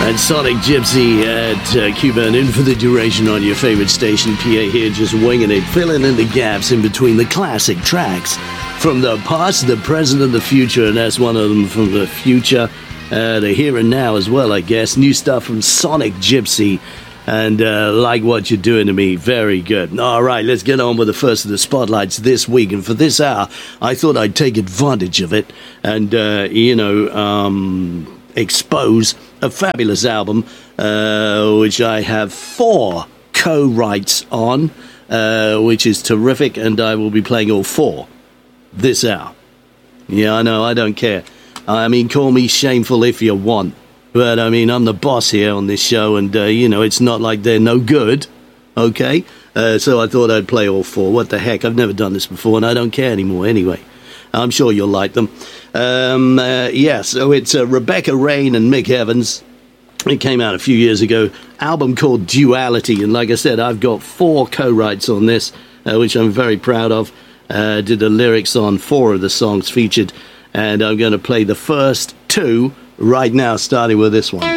And Sonic Gypsy at Q-Burn in for the duration on your favorite station. PA here, just winging it, filling in the gaps in between the classic tracks from the past, the present, and the future. And that's one of them from the future, the here and now as well, I guess. New stuff from Sonic Gypsy. And like what you're doing to me, very good. All right, let's get on with the first of the spotlights this week. And for this hour, I thought I'd take advantage of it and, expose a fabulous album, which I have 4 co-writes on, which is terrific, and I will be playing all 4 this hour. Yeah, I know, I don't care. I mean, call me shameful if you want. But, I mean, I'm the boss here on this show, and, it's not like they're no good, okay? So I thought I'd play all 4. What the heck? I've never done this before, and I don't care anymore anyway. I'm sure you'll like them. So it's Rebecca Rain and Mick Evans. It came out a few years ago. Album called Duality, and like I said, I've got 4 co-writes on this, which I'm very proud of. Did the lyrics on 4 of the songs featured, and I'm going to play the first 2 right now, starting with this one.